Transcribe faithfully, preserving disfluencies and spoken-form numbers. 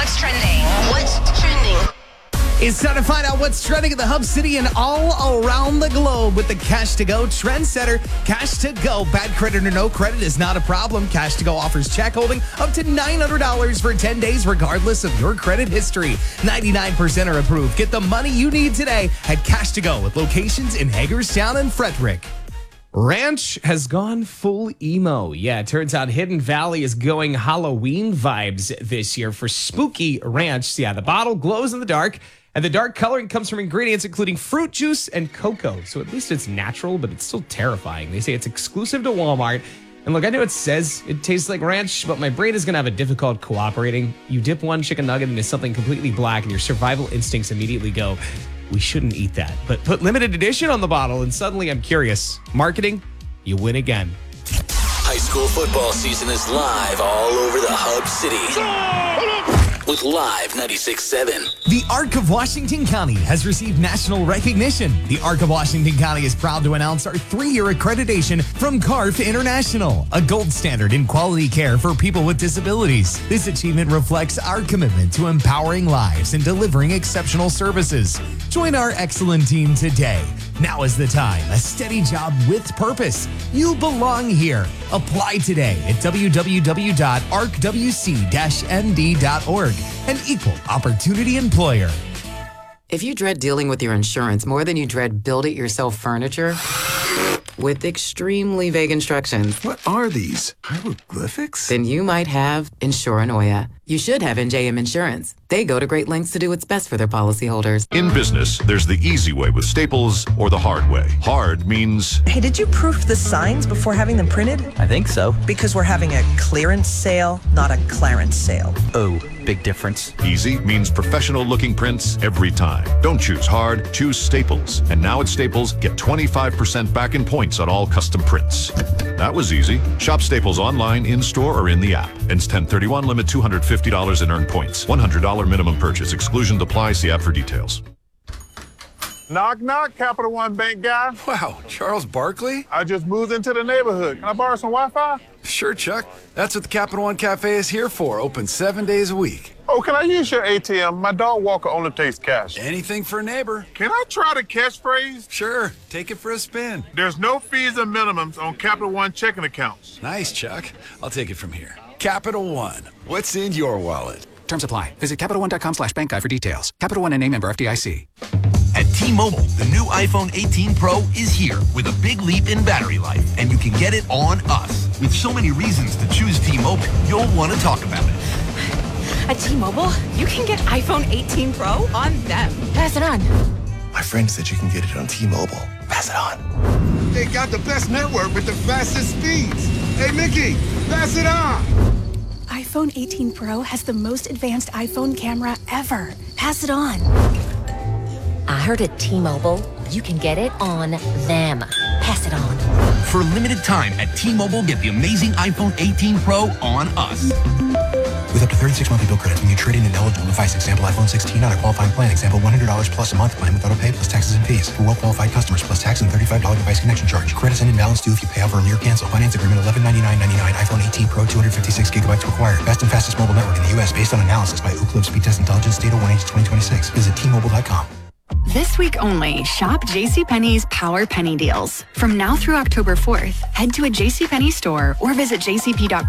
what's trending. What's trending? It's time to find out what's trending in the Hub City and all around the globe with the Cash to Go trendsetter. Cash to Go, bad credit or no credit is not a problem. Cash to Go offers check holding up to nine hundred dollars for ten days, regardless of your credit history. ninety-nine percent are approved. Get the money you need today at Cash to Go with locations in Hagerstown and Frederick. Ranch has gone full emo. Yeah, it turns out Hidden Valley is going Halloween vibes this year for Spooky Ranch. Yeah, the bottle glows in the dark, and the dark coloring comes from ingredients including fruit juice and cocoa. So at least it's natural, but it's still terrifying. They say it's exclusive to Walmart. And look, I know it says it tastes like ranch, but my brain is going to have a difficult cooperating. You dip one chicken nugget into something completely black, and your survival instincts immediately go, we shouldn't eat that. But put limited edition on the bottle, and suddenly I'm curious. Marketing, you win again. High school football season is live all over the Hub City. With Live ninety-six point seven. The Arc of Washington County has received national recognition. The Arc of Washington County is proud to announce our three-year accreditation from C A R F International, a gold standard in quality care for people with disabilities. This achievement reflects our commitment to empowering lives and delivering exceptional services. Join our excellent team today. Now is the time. A steady job with purpose. You belong here. Apply today at w w w dot arc w c dash n d dot org. An equal opportunity employer. If you dread dealing with your insurance more than you dread build-it-yourself furniture, with extremely vague instructions, what are these? Hieroglyphics? Then you might have Insuranoia. You should have N J M Insurance. They go to great lengths to do what's best for their policyholders. In business, there's the easy way with Staples or the hard way. Hard means... Hey, did you proof the signs before having them printed? I think so. Because we're having a clearance sale, not a Clarence sale. Oh, big difference. Easy means professional-looking prints every time. Don't choose hard, choose Staples. And now at Staples, get twenty-five percent back in points on all custom prints. That was easy. Shop Staples online, in-store, or in the app. Ends ten thirty-one, limit two hundred fifty dollars in earned points. one hundred dollars minimum purchase. Exclusion apply. See app for details. Knock, knock, Capital One Bank guy. Wow, Charles Barkley? I just moved into the neighborhood. Can I borrow some Wi-Fi? Sure, Chuck. That's what the Capital One Cafe is here for. Open seven days a week. Oh, can I use your A T M? My dog walker only takes cash. Anything for a neighbor. Can I try the catchphrase? Sure. Take it for a spin. There's no fees or minimums on Capital One checking accounts. Nice, Chuck. I'll take it from here. Capital One. What's in your wallet? Terms apply. Visit Capital One dot com slash bank guide for details. Capital One and name member F D I C. At T-Mobile, the new iPhone eighteen Pro is here with a big leap in battery life, and you can get it on us. With so many reasons to choose T-Mobile, you'll want to talk about it. At T-Mobile, you can get iPhone eighteen Pro on them. Pass it on. My friend said you can get it on T-Mobile. Pass it on. They got the best network with the fastest speeds. Hey, Mickey, pass it on. iPhone eighteen Pro has the most advanced iPhone camera ever. Pass it on. I heard at T-Mobile, you can get it on them. Pass it on. For a limited time at T-Mobile, get the amazing iPhone eighteen Pro on us. With up to thirty-six monthly bill credits when you trade in an eligible device. Example, iPhone sixteen on a qualifying plan. Example, one hundred dollars plus a month plan with auto pay plus taxes and fees. For well-qualified customers plus tax and thirty-five dollars device connection charge. Credits and imbalance due if you pay over or cancel. Finance agreement eleven ninety-nine ninety-nine. iPhone eighteen Pro two hundred fifty-six gigabytes required. Best and fastest mobile network in the U S based on analysis by Ookla Speed Test Intelligence data one H twenty twenty-six. Visit T Mobile dot com. This week only, shop JCPenney's Power Penny Deals. From now through October fourth, head to a JCPenney store or visit J C P dot com.